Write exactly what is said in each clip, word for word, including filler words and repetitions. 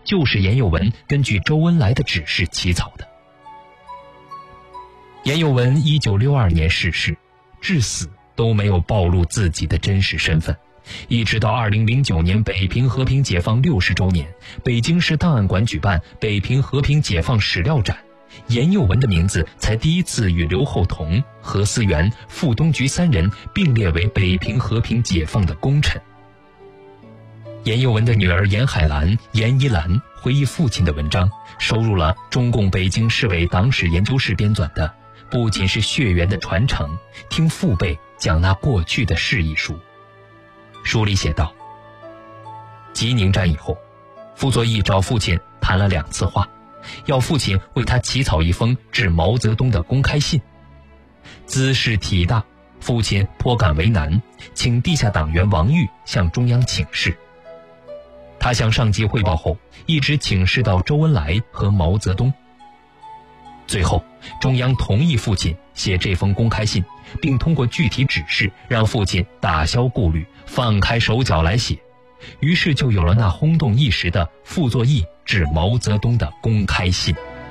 就是严幼文根据周恩来的指示起草的。严幼文一九六二年逝世，至死都没有暴露自己的真实身份，一直到二零零九年北平和平解放六十周年，北京市档案馆举办北平和平解放史料展，严幼文的名字才第一次与刘厚同、何思源、傅东菊三人并列为北平和平解放的功臣。严幼文的女儿严海兰、严一兰回忆父亲的文章，收入了中共北京市委党史研究室编纂的不仅是血缘的传承，听父辈讲那过去的事一书。书里写道，吉宁战以后，傅作义找父亲谈了两次话，要父亲为他起草一封致毛泽东的公开信。兹事体大，父亲颇感为难，请地下党员王玉向中央请示。他向上级汇报后，一直请示到周恩来和毛泽东。最后，中央同意父亲写这封公开信，并通过具体指示让父亲打消顾虑，放开手脚来写。于是就有了那轰动一时的傅作义致毛泽东的公开信。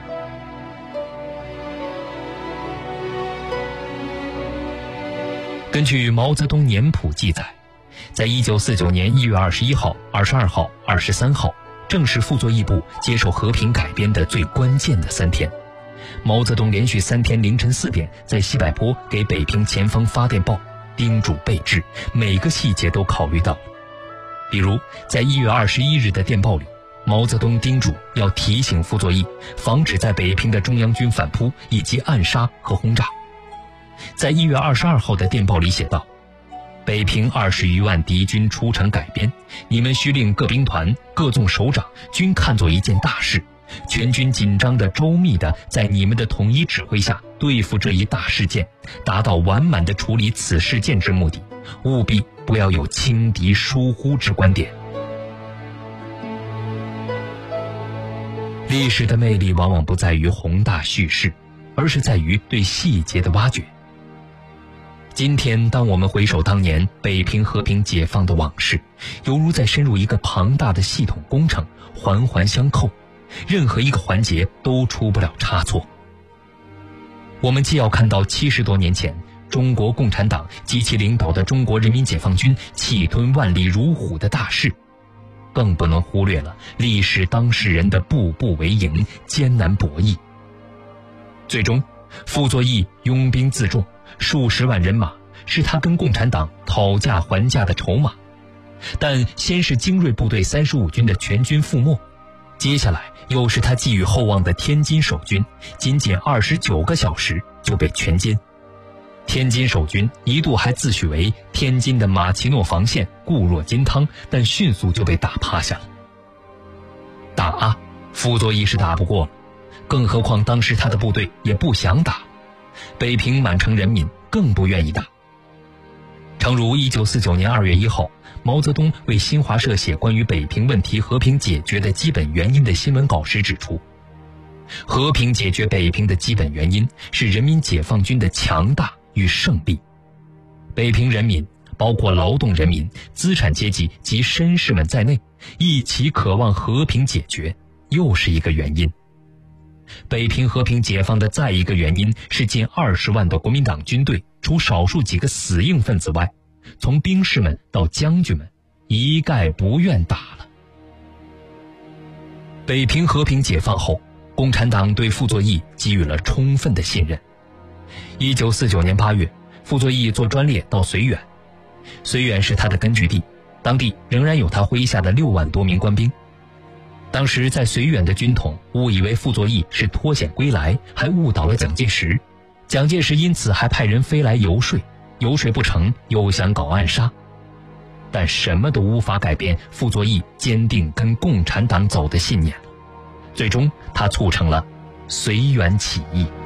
根据毛泽东年谱记载，在一九四九年一月二十一号、二十二号、二十三号，正是傅作义部接受和平改编的最关键的三天。毛泽东连续三天凌晨四点在西柏坡给北平前锋发电报，叮嘱备至，每个细节都考虑到了。比如在一月二十一日的电报里，毛泽东叮嘱要提醒傅作义，防止在北平的中央军反扑以及暗杀和轰炸。在一月二十二号的电报里写道，北平二十余万敌军出城改编，你们需令各兵团、各纵首长均看作一件大事，全军紧张的、周密的，在你们的统一指挥下对付这一大事件，达到完满的处理此事件之目的，务必不要有轻敌疏忽之观点。历史的魅力往往不在于宏大叙事，而是在于对细节的挖掘。今天当我们回首当年北平和平解放的往事，犹如在深入一个庞大的系统工程，环环相扣，任何一个环节都出不了差错。我们既要看到七十多年前中国共产党及其领导的中国人民解放军气吞万里如虎的大势，更不能忽略了历史当事人的步步为营、艰难博弈。最终，傅作义拥兵自重，数十万人马是他跟共产党讨价还价的筹码。但先是精锐部队三十五军的全军覆没，接下来又是他寄予厚望的天津守军，仅仅二十九个小时就被全歼。天津守军一度还自诩为天津的马奇诺防线固若金汤，但迅速就被打趴下了。打啊，傅作义是打不过了，更何况当时他的部队也不想打，北平满城人民更不愿意打。诚如一九四九年二月一号，毛泽东为新华社写关于北平问题和平解决的基本原因的新闻稿时指出，和平解决北平的基本原因是人民解放军的强大与胜利。北平人民，包括劳动人民、资产阶级及绅士们在内，一起渴望和平解决，又是一个原因。北平和平解放的再一个原因是近二十万的国民党军队，除少数几个死硬分子外，从兵士们到将军们，一概不愿打了。北平和平解放后，共产党对傅作义给予了充分的信任。一九四九年八月，傅作义坐专列到绥远，绥远是他的根据地，当地仍然有他麾下的六万多名官兵。当时在绥远的军统误以为傅作义是脱险归来，还误导了蒋介石，蒋介石因此还派人飞来游说，游说不成又想搞暗杀，但什么都无法改变傅作义坚定跟共产党走的信念。最终他促成了绥远起义。